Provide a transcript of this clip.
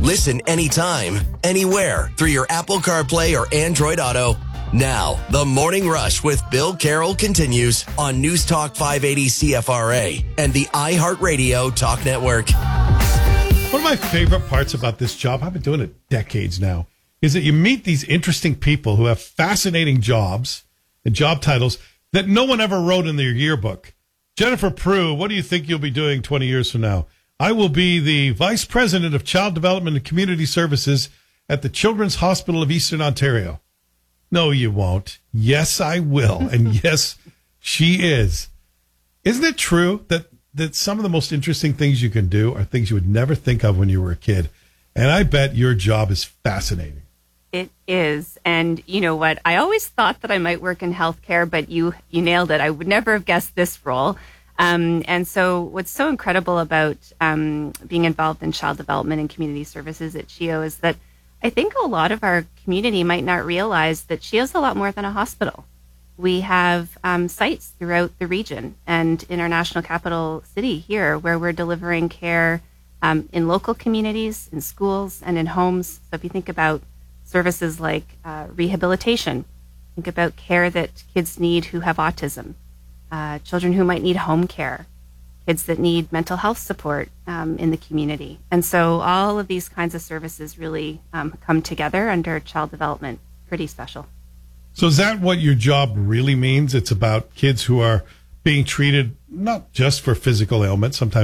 Listen anytime, anywhere through your Apple CarPlay or Android Auto. Now, the Morning Rush with Bill Carroll continues on News Talk 580 CFRA and the iHeartRadio Talk Network. One of my favorite parts about this job, I've been doing it decades now, is that you meet these interesting people who have fascinating jobs and job titles that no one ever wrote in their yearbook. Jennifer Prue, what do you think you'll be doing 20 years from now? I will be the Vice President of Child Development and Community Services at the Children's Hospital of Eastern Ontario. No, you won't. Yes, I will. And yes, she is. Isn't it true that some of the most interesting things you can do are things you would never think of when you were a kid? And I bet your job is fascinating. It is. And you know what? I always thought that I might work in healthcare, but you nailed it. I would never have guessed this role. And so what's so incredible about being involved in child development and community services at CHEO is that I think a lot of our community might not realize that CHEO is a lot more than a hospital. We have sites throughout the region and in our national capital city here where we're delivering care in local communities, in schools, and in homes. So if you think about services like rehabilitation, think about care that kids need who have autism, children who might need home care, kids that need mental health support in the community. And so all of these kinds of services really come together under child development. Pretty special. So is that what your job really means? It's about kids who are being treated not just for physical ailments, sometimes